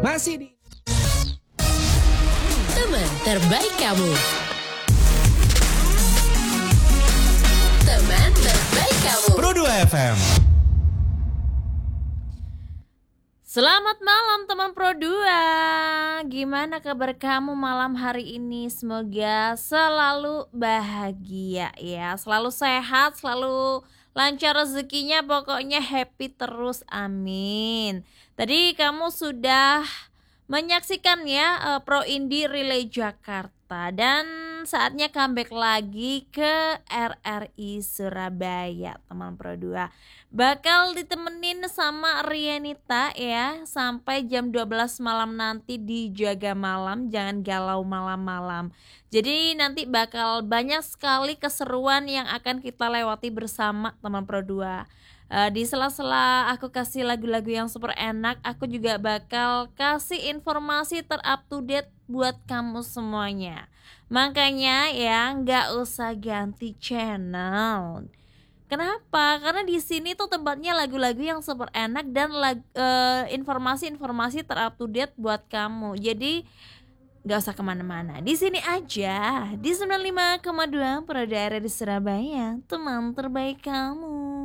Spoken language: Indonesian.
Masih di Teman terbaik kamu. Teman terbaik kamu. Pro 2 FM. Selamat malam teman Pro 2. Gimana kabar kamu malam hari ini? Semoga selalu bahagia ya, selalu sehat, selalu lancar rezekinya, pokoknya happy terus, amin. Tadi kamu sudah menyaksikan ya Pro Indie Relay Jakarta, dan saatnya comeback lagi ke RRI Surabaya teman Pro 2. Bakal ditemenin sama Rianita ya sampai jam 12 malam nanti di Jaga Malam, jangan galau malam-malam. Jadi nanti bakal banyak sekali keseruan yang akan kita lewati bersama teman Pro 2. Di sela-sela aku kasih lagu-lagu yang super enak, aku juga bakal kasih informasi ter-up to date buat kamu semuanya. Makanya ya nggak usah ganti channel. Kenapa? Karena di sini tuh tempatnya lagu-lagu yang super enak dan informasi-informasi ter-up to date buat kamu. Jadi nggak usah kemana-mana. Di sini aja di 95,2 Pro Daerah di Surabaya, teman terbaik kamu.